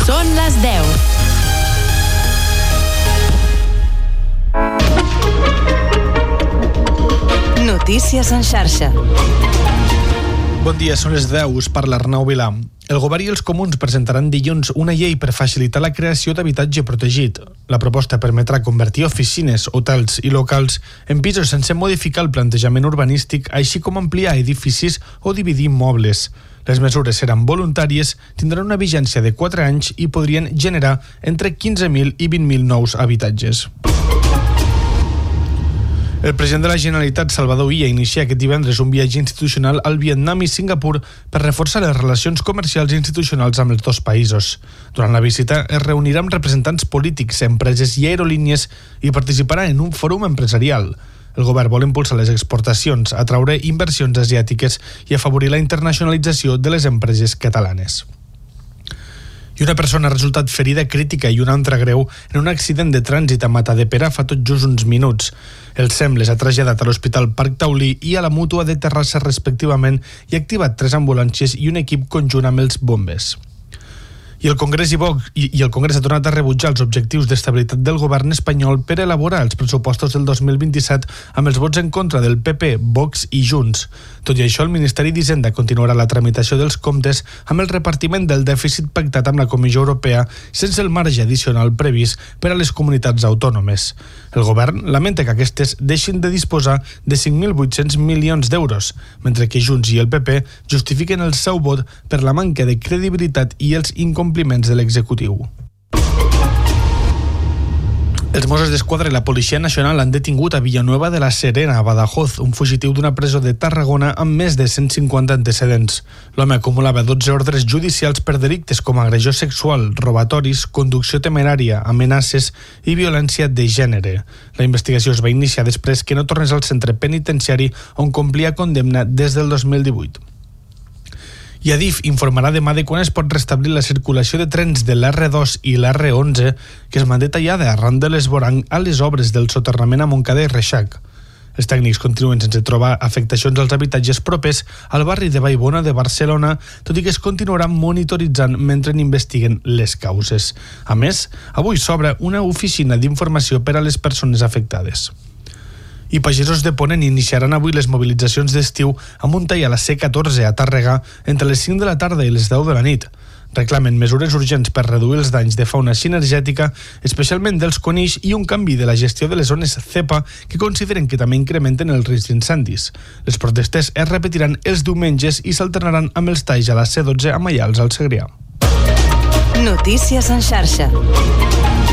Són les 10. Notícies en xarxa. Bon dia, són les 10, us parla Arnau Vilà. El govern i els comuns presentaran dilluns una llei per facilitar la creació d'habitatge protegit. La proposta permetrà convertir oficines, hotels i locals en pisos sense modificar el plantejament urbanístic, així com ampliar edificis o dividir immobles. Les mesures seran voluntàries, tindran una vigència de 4 anys i podrien generar entre 15.000 i 20.000 nous habitatges. El president de la Generalitat, Salvador Illa, inicia aquest divendres un viatge institucional al Vietnam i Singapur per reforçar les relacions comercials i institucionals amb els dos països. Durant la visita es reunirà amb representants polítics, empreses i aerolínies i participarà en un fòrum empresarial. El govern vol impulsar les exportacions, atraure inversions asiàtiques i afavorir la internacionalització de les empreses catalanes. I una persona ha resultat ferida crítica i una altra greu en un accident de trànsit a Matadepera fa tot just uns minuts. El SEM les ha traslladat a l'Hospital Parc Taulí i a la Mútua de Terrassa respectivament i ha activat 3 ambulàncies i un equip conjunt amb els bombers. I el Congrés ha tornat a rebutjar els objectius d'estabilitat del govern espanyol per elaborar els pressupostos del 2027 amb els vots en contra del PP, Vox i Junts. Tot i això, el Ministeri d'Hisenda continuarà la tramitació dels comptes amb el repartiment del dèficit pactat amb la Comissió Europea sense el marge addicional previst per a les comunitats autònomes. El govern lamenta que aquestes deixin de disposar de 5.800 milions d'euros, mentre que Junts i el PP justifiquen el seu vot per la manca de credibilitat i els incompliments de l'executiu. Els Mossos d'Esquadra i la Policia Nacional han detingut a Villanueva de la Serena, a Badajoz, un fugitiu d'una presó de Tarragona amb més de 150 antecedents. L'home acumulava 12 ordres judicials per delictes com agressió sexual, robatoris, conducció temerària, amenaces i violència de gènere. La investigació es va iniciar després que no tornés al centre penitenciari on complia condemna des del 2018. I Adif informarà demà de quan es pot restablir la circulació de trens de l'R2 i l'R11 que es manté tallada arran de l'esvoranc a les obres del soterrament a Montcada i Reixac. Els tècnics continuen sense trobar afectacions als habitatges propers al barri de Vallbona de Barcelona, tot i que es continuarà monitoritzant mentre n'investiguen les causes. A més, avui s'obre una oficina d'informació per a les persones afectades. I pagesos de Ponent iniciaran avui les mobilitzacions d'estiu amb un tall a la C14 a Tàrrega entre les 5 de la tarda i les 10 de la nit. Reclamen mesures urgents per reduir els danys de fauna cinegètica, especialment dels conills, i un canvi de la gestió de les zones CEPA que consideren que també incrementen el risc d'incendis. Les protestes es repetiran els diumenges i s'alternaran amb els talls a la C12 a Maials al Segrià. Notícies en xarxa.